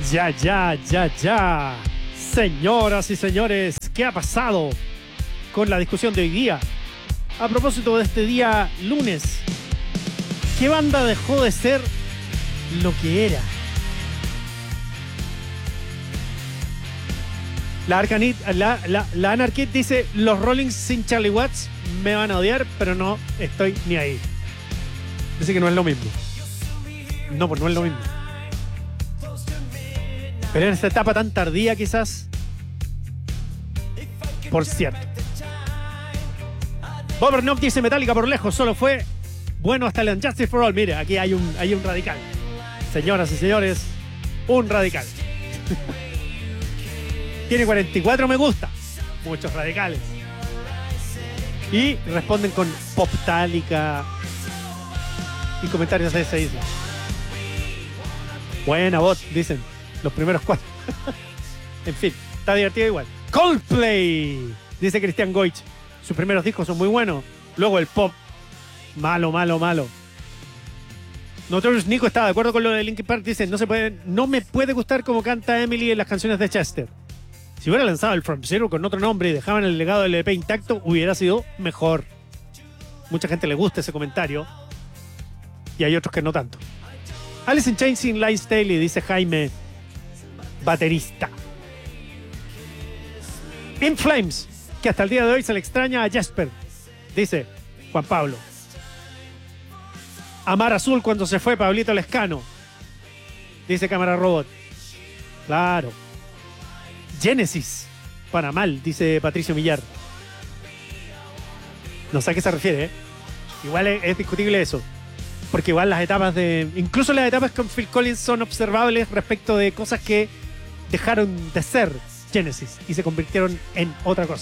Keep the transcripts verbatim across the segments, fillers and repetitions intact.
Ya, ya, ya, ya. Señoras y señores, ¿qué ha pasado con la discusión de hoy día? A propósito de este día lunes, ¿qué banda dejó de ser lo que era? La, Arcanit, la, la, la Anarchit dice, los Rollings sin Charlie Watts me van a odiar, pero no estoy ni ahí. Dice que no es lo mismo. No, pues no es lo mismo. Pero en esta etapa tan tardía quizás. Por cierto. Bob Knopf dice Metallica por lejos solo fue bueno hasta el Unjustice for All. Mire, aquí hay un, hay un radical. Señoras y señores, un radical. Tiene cuarenta y cuatro me gusta. Muchos radicales. Y responden con Poptálica y comentarios de ese isla. Buena bot, dicen. Los primeros cuatro. En fin, está divertido igual. Coldplay, dice Cristian Goich. Sus primeros discos son muy buenos. Luego el pop, malo, malo, malo. Notorious Nico estaba de acuerdo con lo de Linkin Park. Dice, no se puede, no me puede gustar como canta Emily en las canciones de Chester. Si hubiera lanzado el From Zero con otro nombre y dejaban el legado del E P intacto, hubiera sido mejor. Mucha gente le gusta ese comentario. Y hay otros que no tanto. Alice in Chains sin Live Staley, dice Jaime, baterista. In Flames, que hasta el día de hoy se le extraña a Jasper, dice Juan Pablo. Amar Azul cuando se fue Pablito Lescano, dice Cámara Robot. Claro. Genesis, para mal, dice Patricio Millar. No sé a qué se refiere, ¿eh? Igual es, es discutible eso. Porque igual las etapas de... Incluso las etapas con Phil Collins son observables respecto de cosas que dejaron de ser Genesis y se convirtieron en otra cosa.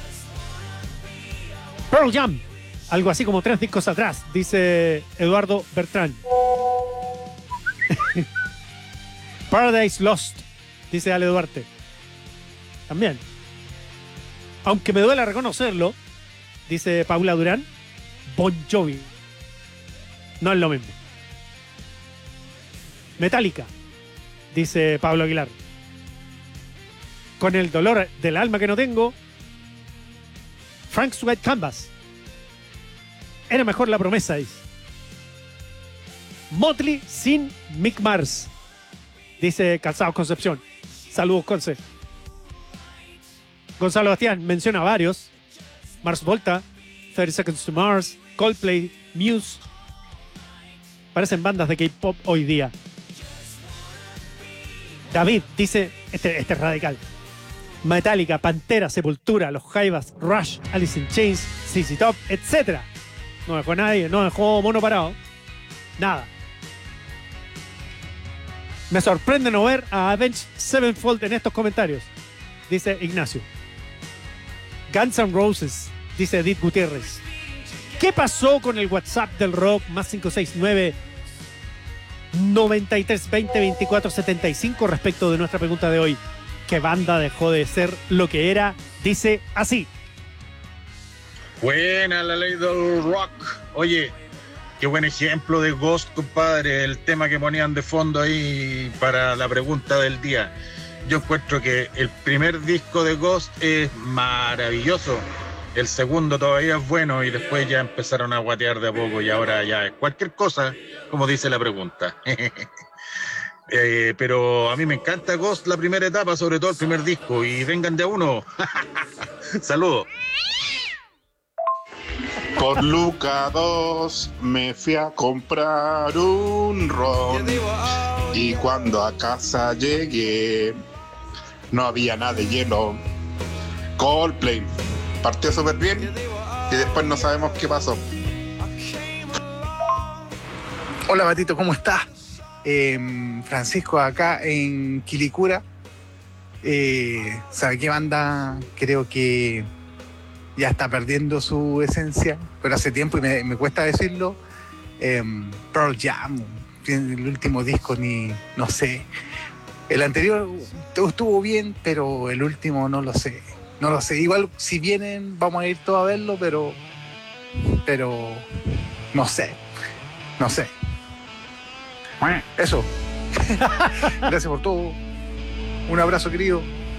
Pearl Jam, algo así como tres discos atrás, dice Eduardo Bertrán. Paradise Lost, dice Ale Duarte. También. Aunque me duela reconocerlo, dice Paula Durán, Bon Jovi. No es lo mismo. Metallica, dice Pablo Aguilar. Con el dolor del alma que no tengo, Frank's White Canvas. Era mejor La Promesa, dice. Motley sin Mick Mars, dice Calzado Concepción. Saludos, Conce. Gonzalo Bastián menciona varios. Mars Volta, thirty Seconds to Mars, Coldplay, Muse. Parecen bandas de K-pop hoy día. David dice, este, este es radical. Metallica, Pantera, Sepultura, Los Jaivas, Rush, Alice in Chains, Z Z Top, etcétera. No dejó a nadie, no dejó mono parado. Nada. Me sorprende no ver a Avenged Sevenfold en estos comentarios, dice Ignacio. Guns N' Roses, dice Edith Gutiérrez. ¿Qué pasó con el WhatsApp del rock más cinco seis nueve noventa y tres veinte veinticuatro setenta y cinco respecto de nuestra pregunta de hoy? ¿Qué banda dejó de ser lo que era? Dice así. Buena la ley del rock. Oye, qué buen ejemplo de Ghost, compadre. El tema que ponían de fondo ahí para la pregunta del día. Yo encuentro que el primer disco de Ghost es maravilloso. El segundo todavía es bueno y después ya empezaron a guatear de a poco y ahora ya es cualquier cosa, como dice la pregunta. eh, pero a mí me encanta Ghost, la primera etapa, sobre todo el primer disco, y vengan de a uno. Saludos. Por Luca dos me fui a comprar un ron y cuando a casa llegué no había nada de hielo. Coldplay partió súper bien y después no sabemos qué pasó. Hola Batito, ¿cómo estás? Eh, Francisco acá en Quilicura. Eh, ¿Sabe qué banda? Creo que ya está perdiendo su esencia, pero hace tiempo y me, me cuesta decirlo. Eh, Pearl Jam, el último disco ni, no sé. El anterior estuvo bien, pero el último no lo sé. No lo sé. Igual si vienen vamos a ir todos a verlo, pero, pero no sé, no sé. Eso. Gracias por todo. Un abrazo, querido.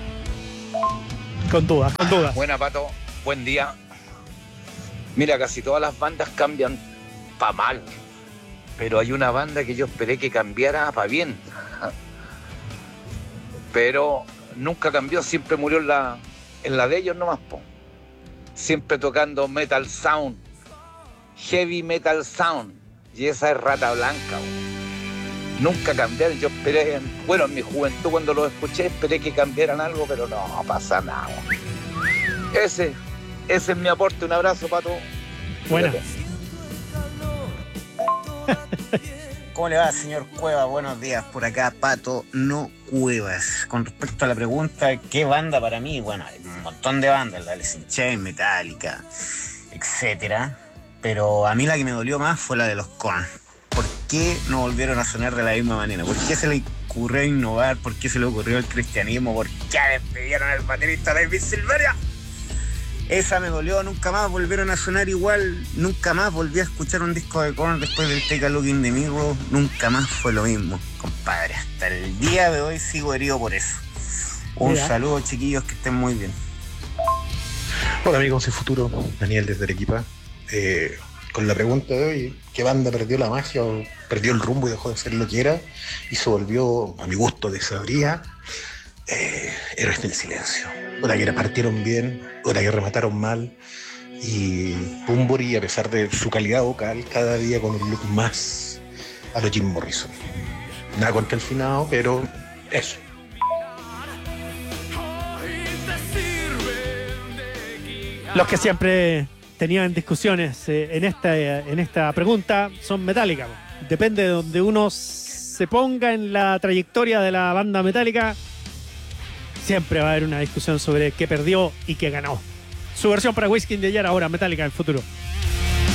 Con dudas, con dudas. Buena, Pato. Buen día. Mira, casi todas las bandas cambian pa' mal. Pero hay una banda que yo esperé que cambiara pa' bien. Pero nunca cambió, siempre murió en la, en la de ellos nomás, po. Siempre tocando metal sound. Heavy metal sound. Y esa es Rata Blanca, po. Nunca cambiaron. Yo esperé, bueno, en mi juventud cuando los escuché, esperé que cambiaran algo, pero no pasa nada. Ese, ese es mi aporte. Un abrazo, Pato. Buena. ¿Cómo le va, señor Cueva? Buenos días. Por acá, Pato, no Cuevas. Con respecto a la pregunta, ¿qué banda para mí? Bueno, hay un montón de bandas, la Alice in Chains, Metallica, etcétera. Pero a mí la que me dolió más fue la de los Korn. ¿Por qué no volvieron a sonar de la misma manera? ¿Por qué se le ocurrió innovar? ¿Por qué se le ocurrió el cristianismo? ¿Por qué despidieron al baterista David Silveria? Esa me dolió, nunca más volvieron a sonar igual, nunca más volví a escuchar un disco de Korn después del Take a Look in the Mirror, nunca más fue lo mismo, compadre. Hasta el día de hoy sigo herido por eso. Un Mira. saludo, chiquillos, que estén muy bien. Hola amigos del futuro, Daniel desde Arequipa. Eh, con la pregunta de hoy, ¿qué banda perdió la magia o perdió el rumbo y dejó de ser lo que era y se volvió, a mi gusto, desabría? Eh, Héroes del Silencio. Una que partieron bien, una que remataron mal, y Bunbury, a pesar de su calidad vocal, cada día con un look más a lo Jim Morrison. Nada contra el finado, pero eso. Los que siempre tenían discusiones eh, en, esta, eh, en esta pregunta son Metallica. Depende de donde uno se ponga en la trayectoria de la banda Metallica, siempre va a haber una discusión sobre qué perdió y qué ganó. Su versión para Whiskey in the Jar, ahora Metallica en el futuro.